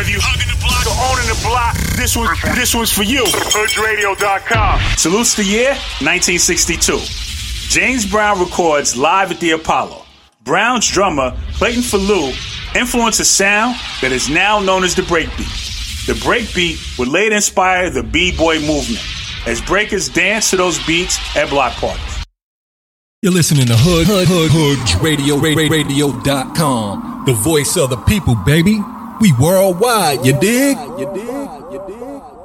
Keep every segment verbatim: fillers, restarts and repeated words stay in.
Whether you hugging the block or owning the block, this one, this one's for you. Hood Radio dot com. Salutes the year, nineteen sixty-two. James Brown records live at the Apollo. Brown's drummer, Clayton Falou, influenced a sound that is now known as the breakbeat. The breakbeat would later inspire the B-boy movement, as breakers dance to those beats at block parties. You're listening to Hood, Hood, Hood, Hood Radio, Radio dot com. The voice of the people, baby. We worldwide, you dig? You dig? You dig?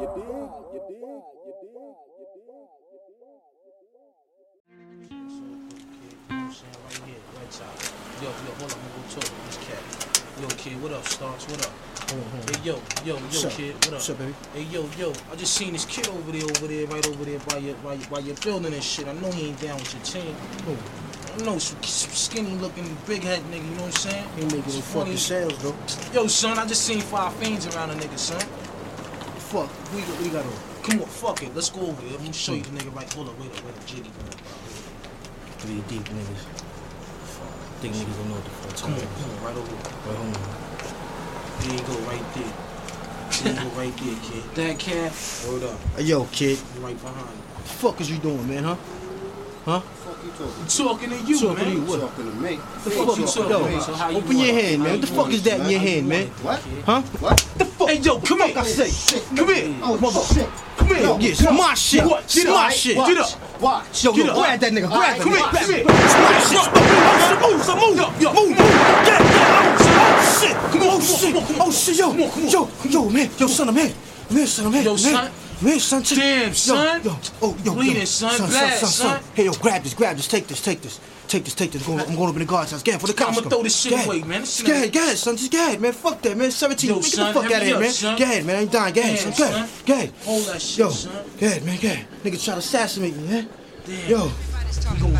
Yo, yo, hold on, I'm gonna go talk to this cat. Yo, kid, what up, Starks? What up? Hold on, hold on. Hey, yo, yo, yo, What's kid, what up? What's up, baby? Hey, yo, yo, I just seen this kid over there, over there, right over there by your, by your, by your building and shit. I know he ain't down with your team. Who? I know some, some skinny looking, big head nigga, you know what I'm saying? He making Some no fucking funny- sales, though. Yo, son, I just seen five fiends around a nigga, son. Fuck, we got, we got on. Come on, fuck it, let's go over there. I'm gonna show you the nigga right. Hold up, wait up, wait up, Jiggy. Three deep niggas. Think niggas don't know what the fuck. Come on, come on, right over there. Right home. There you go, right there. There you go, right there, kid. That cat. Hold up. Hey, yo, kid. I'm right behind you. What the fuck is you doing, man, huh? Huh? Fuck you talking? I'm talking to you, Talking man. to you, what? Talking to me. The fuck you talking yo, about? So how you open your want? hand, How man. you What the fuck want is it, that in man? your How you hand, man? want it, What? kid? Huh? What? The fuck? Hey, yo, come here. I say. Come here. Oh, Mother. shit. Come here. Yo, Yeah, it's yo, my shit. What? It's my shit. Watch. Get up. Watch. Yo, Get yo, up. grab that nigga. All Grab right, him. come Grab here, him. come It's my shit. Move, so move, so move. Move, move. Get, get. Oh, shit. Come on, oh, shit. Oh, shit, yo. Yo, yo, man. Yo, son, I'm here. I'm here, son. I'm here. Yo, I'm son. here. Man, son, check- Damn, yo, son. Yo, oh, yo, Bleeding, yo, son. Blast, son. Hey, yo, grab this, grab this. Take this, take this, take this, take this. I'm going, I'm going up in the guard's house. Get for the cops. I'ma throw this shit Go ahead. away, man. This shit Go ain't- ahead, go ahead, son. Just go ahead, man. Fuck that, man. seventeen. Yo, man, get son, the fuck hurry out of here, up, man. son. Go ahead, man. I ain't dying. Go ahead, Damn, son. Go ahead, son. go ahead. Hold that shit, Yo, son. go ahead, man. Go ahead. Nigga try to assassinate me, man. Damn. Yo. We gon'